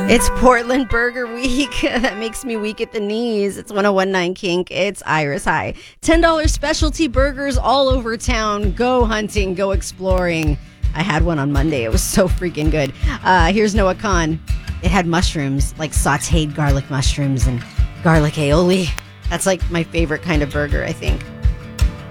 It's Portland Burger Week. That makes me weak at the knees. It's 1019 Kink. It's Iris High. $10 specialty burgers all over town. Go hunting, go exploring. I had one on Monday. It was so freaking good. Here's Noah Khan. It had mushrooms, like sauteed garlic mushrooms and garlic aioli. That's like my favorite kind of burger, I think.